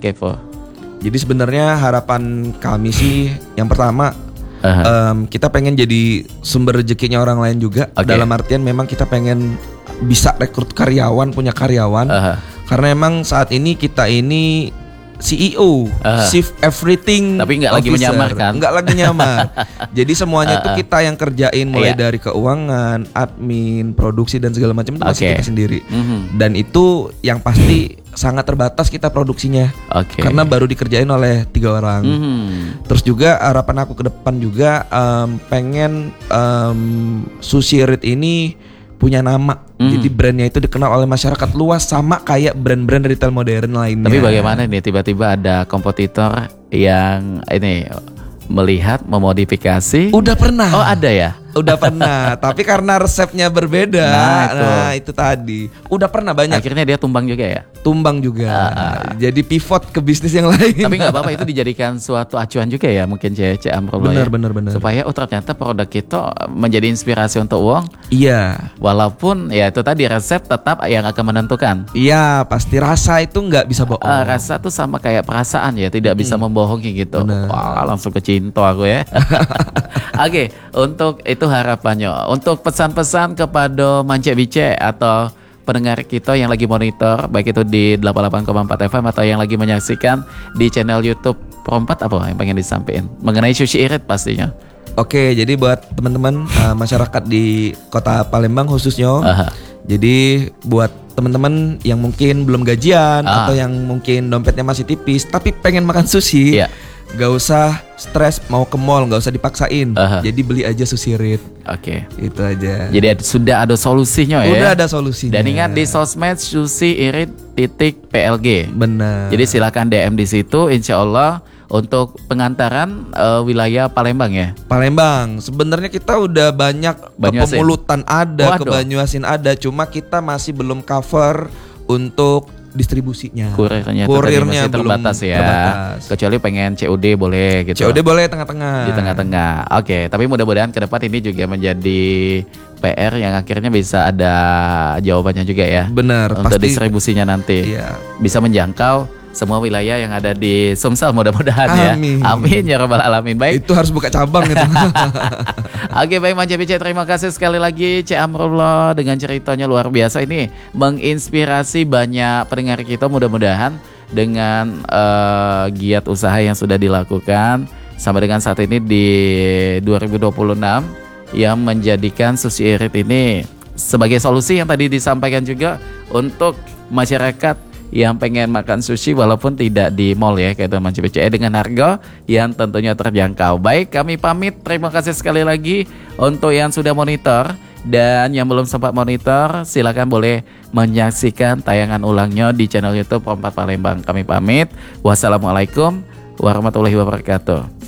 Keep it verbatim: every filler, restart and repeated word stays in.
Kevo? Jadi sebenarnya harapan kami sih yang pertama Uh-huh. um, kita pengen jadi sumber rezekinya orang lain juga. Okay. Dalam artian memang kita pengen bisa rekrut karyawan, punya karyawan. Uh-huh. Karena emang saat ini kita ini C E O, uh-huh. Chief Everything. Tapi nggak lagi menyamar kan? Nggak lagi nyamar. Jadi semuanya uh-uh. itu kita yang kerjain, mulai yeah. dari keuangan, admin, produksi dan segala macam itu masih Okay. kita sendiri. Mm-hmm. Dan itu yang pasti sangat terbatas kita produksinya. Okay. Karena baru dikerjain oleh tiga orang. Mm-hmm. Terus juga harapan aku ke depan juga um, pengen um, Sushi Rit ini punya nama. Mm. Jadi brandnya itu dikenal oleh masyarakat luas sama kayak brand-brand retail modern lainnya. Tapi bagaimana nih tiba-tiba ada kompetitor yang ini melihat memodifikasi? Udah pernah. Oh ada ya? Udah pernah. Tapi karena resepnya berbeda. Nah, itu. Nah itu tadi. Udah pernah banyak. Akhirnya dia tumbang juga ya? Tumbang juga. Ah. Jadi pivot ke bisnis yang lain. Tapi nggak apa-apa, itu dijadikan suatu acuan juga ya mungkin C C Amrullah Benar, ya? benar, benar. Supaya oh ternyata produk kita menjadi inspirasi untuk uang. Iya. Walaupun ya itu tadi resep tetap yang akan menentukan. Iya pasti rasa itu nggak bisa bohong. Uh, rasa tuh sama kayak perasaan ya, tidak bisa Hmm. membohongi gitu. Benar. Wah langsung kecinta aku ya. Oke, untuk itu harapannya. Untuk pesan-pesan kepada Mance Bice atau pendengar kita yang lagi monitor, baik itu di delapan puluh delapan koma empat F M atau yang lagi menyaksikan di channel YouTube Pro empat, apa yang pengen disampaikan mengenai Sushi Irit pastinya? Oke, jadi buat teman-teman uh, masyarakat di Kota Palembang khususnya, Aha. jadi buat teman-teman yang mungkin belum gajian Ah. atau yang mungkin dompetnya masih tipis tapi pengen makan sushi, Iya. gak usah stres mau ke mall, gak usah dipaksain. Aha. Jadi beli aja Sushi Rit, Oke. itu aja. Jadi ada- sudah ada solusinya ya. Udah ada solusinya. Dan ingat di sosmed Sushi Irit titik P L G. Benar. Jadi silakan D M di situ, insya Allah untuk pengantaran eh, wilayah Palembang ya. Palembang, sebenarnya kita udah banyak Banyuasin. pemulutan ada, ke Waduh. Banyuasin ada, cuma kita masih belum cover untuk distribusinya. Kurirnya, itu tadi Kurirnya masih belum terbatas ya. terbatas. Kecuali pengen C O D boleh gitu. C O D boleh tengah-tengah. Di tengah-tengah. Oke, tapi mudah-mudahan ke depan ini juga menjadi P R yang akhirnya bisa ada jawabannya juga ya. Benar, Untuk pasti. distribusinya nanti. Iya. Bisa menjangkau semua wilayah yang ada di Sumsel mudah-mudahan ya. Amin. Amin ya rabbal alamin. Baik. Itu harus buka cabang itu. Oke baik Mance Bice, terima kasih sekali lagi C Amrullah dengan ceritanya luar biasa ini, menginspirasi banyak pendengar kita, mudah-mudahan dengan uh, giat usaha yang sudah dilakukan sampai dengan saat ini di dua ribu dua puluh enam yang menjadikan Sushi Irit ini sebagai solusi yang tadi disampaikan juga untuk masyarakat yang pengen makan sushi walaupun tidak di mall ya, kayak Mance Bice, dengan harga yang tentunya terjangkau. Baik, kami pamit. Terima kasih sekali lagi untuk yang sudah monitor, dan yang belum sempat monitor silakan boleh menyaksikan tayangan ulangnya di channel YouTube Pro empat Palembang. Kami pamit. Wassalamualaikum warahmatullahi wabarakatuh.